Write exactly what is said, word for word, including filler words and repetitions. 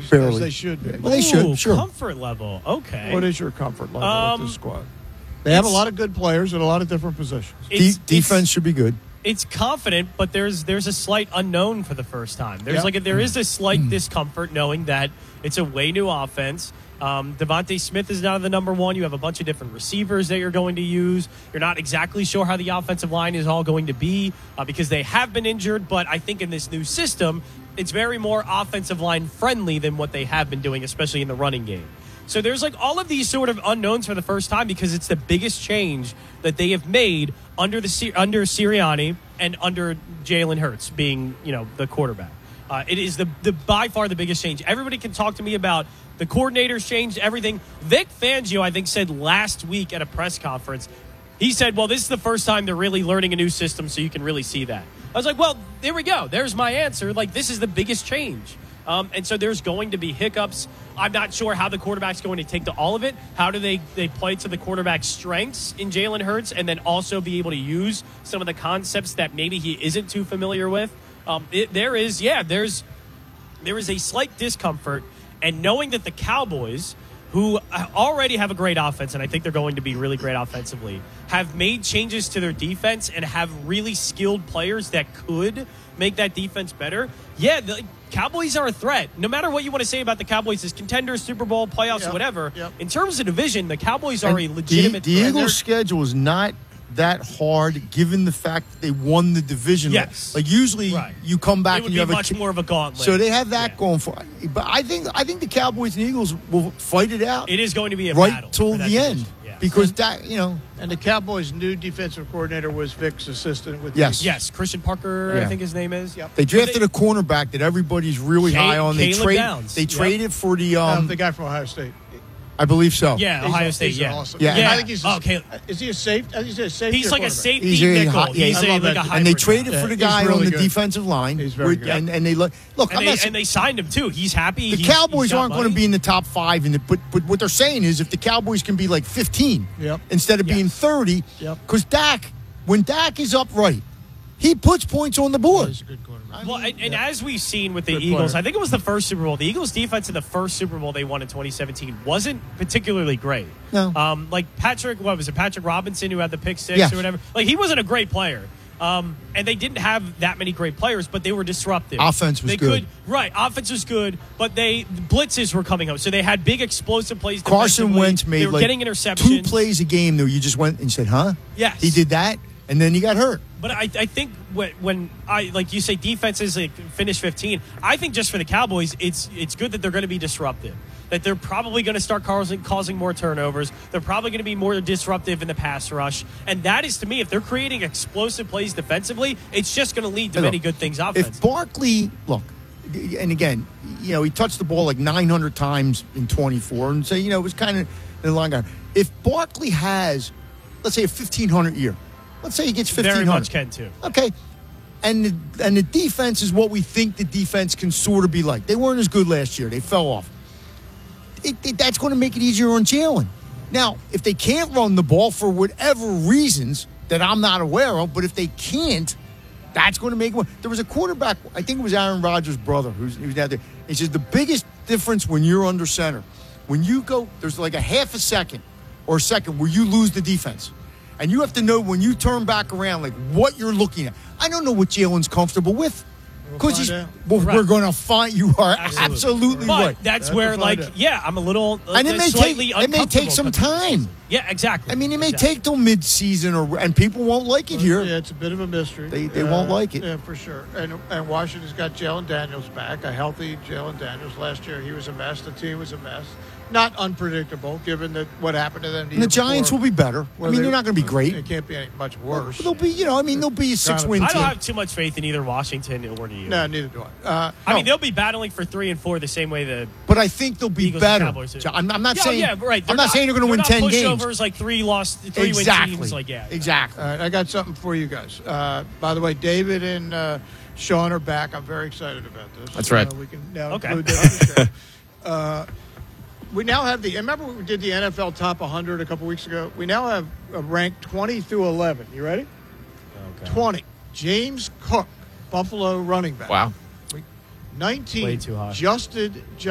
Barely. As they should be. Well, they Ooh, should, sure. Comfort level. Okay. What is your comfort level Um, with this squad? They have a it's- lot of good players in a lot of different positions. De- It's- defense it's- should be good. It's confident, but there's there's a slight unknown for the first time. There's Yeah. like a, there is a slight discomfort knowing that it's a way new offense. Um, Devontae Smith is now the number one. You have a bunch of different receivers that you're going to use. You're not exactly sure how the offensive line is all going to be uh, because they have been injured. But I think in this new system, it's very more offensive line friendly than what they have been doing, especially in the running game. So there's like all of these sort of unknowns for the first time because it's the biggest change that they have made under the under Sirianni and under Jalen Hurts being, you know, the quarterback. Uh, it is the, the by far the biggest change. Everybody can talk to me about the coordinators changed everything. Vic Fangio, I think, said last week at a press conference, he said, well, this is the first time they're really learning a new system, so you can really see that. I was like, well, there we go. There's my answer. Like, this is the biggest change. Um, and so there's going to be hiccups. I'm not sure how the quarterback's going to take to all of it. How do they, they play to the quarterback's strengths in Jalen Hurts and then also be able to use some of the concepts that maybe he isn't too familiar with? Um, it, there is, yeah, there's there is a slight discomfort. And knowing that the Cowboys, who already have a great offense, and I think they're going to be really great offensively, have made changes to their defense and have really skilled players that could make that defense better. Yeah, the Cowboys are a threat. No matter what you want to say about the Cowboys as contenders, Super Bowl, playoffs, Yep, or whatever, yep. in terms of division, the Cowboys are And a the, legitimate the threat. Eagles' schedule is not that hard given the fact that they won the division. Yes. Like usually Right. you come back It would and you be have a much more of a gauntlet. So they have that Yeah. going for. But I think I think the Cowboys and Eagles will fight it out. It is going to be a right battle till for the that end division. Yeah. because that you know And the Cowboys' new defensive coordinator was Vic's assistant with the Yes. Yes, Christian Parker, Yeah. I think his name is. Yep. they drafted a cornerback that everybody's really Ca- high on. They Caleb trade Downs. they Yep. traded for the Um, um the guy from Ohio State. I believe so. Yeah, He's Ohio a- State, he's yeah. Awesome. Yeah. And I think he's. Oh, okay. Is he a safe? Is he a safety? He's or like a quarterback? safety He's a nickel. hot- yeah, he's I a, love like that a dude. hybrid And they guy. traded Yeah, for the he's guy really on the good. defensive line. He's very good. And, and they look. Look, And I'm they, not saying- and they signed him, too. He's happy. the He's- Cowboys he's got aren't going to money. be in the top five, in the, but but what they're saying is if the Cowboys can be like fifteen Yep. instead of being Yes. thirty, Yep. because Dak, when Dak is upright, he puts points on the board. He's a good quarterback. Well, and, and as we've seen with the Good Eagles, player. I think it was the first Super Bowl. The Eagles' defense in the first Super Bowl they won in twenty seventeen wasn't particularly great. No. Um, like Patrick, what was it? Patrick Robinson, who had the pick six Yes. or whatever. Like, he wasn't a great player. Um, and they didn't have that many great players, but they were disruptive. Offense was they good. Could, right, offense was good, but they blitzes were coming up, so they had big explosive plays. Carson defensively. Wentz made they were like getting interceptions. two plays a game, though. You just went and said, huh? Yes. He did that, and then he got hurt. But I, I think when, when I like you say defenses like finish fifteen, I think just for the Cowboys, it's it's good that they're going to be disruptive. That they're probably going to start causing causing more turnovers. They're probably going to be more disruptive in the pass rush, and that is to me, if they're creating explosive plays defensively, it's just going to lead to Hey, many look, good things If offensively. Barkley, look, and again, you know, he touched the ball like nine hundred times in twenty-four, and say, you know, it was kind of in the line guy. If Barkley has, let's say, a fifteen hundred year, let's say he gets fifteen hundred. Very much can too. Okay. And the, and the defense is what we think the defense can sort of be like. They weren't as good last year. They fell off. It, it, that's going to make it easier on Jalen. Now, if they can't run the ball for whatever reasons that I'm not aware of, but if they can't, that's going to make it. There was a quarterback, I think it was Aaron Rodgers' brother, who's, who's out there. He says the biggest difference when you're under center, when you go, there's like a half a second or a second where you lose the defense. And you have to know when you turn back around, like what you're looking at. I don't know what Jalen's comfortable with. Because he's, find out. well, Right. we're going to find you are absolutely, Absolutely. But right. that's Have where, to like, find out. yeah, I'm a little uh, And it may take slightly it may take uncomfortable some coming into time. this. Yeah, exactly. I mean, it may Exactly. take till mid-season, or and people won't like it here. Yeah, it's a bit of a mystery. They- they won't like it. Yeah, for sure. And and Washington's got Jalen Daniels back, a healthy Jalen Daniels. Last year he was a mess. The team was a mess. Not unpredictable, given that what happened to them. The And the year Giants before, will be better. I where mean, they- they're not going to be great. It can't be any much worse. They'll be, you know, I mean, they'll be a six-win I team. don't have too much faith in either Washington or New York. No, neither do I. Uh, I no. mean, they'll be battling for three and four the same way the But I think they'll be Eagles and better. Cowboys do. I'm, I'm not yeah, saying. yeah, right. They're I'm not, saying they're going to win ten not games. pushovers like three lost, three Exactly. win teams. Like yeah, Exactly. All right, I got something for you guys. Uh, by the way, David and uh, Sean are back. I'm very excited about this. That's right. Uh, we can now Okay. include them on the show. Uh, we now have the. Remember we did the N F L Top one hundred a couple weeks ago. We now have a rank twenty through eleven. You ready? Okay. twenty. James Cook, Buffalo running back. Wow. nineteen. Way too high. Justin.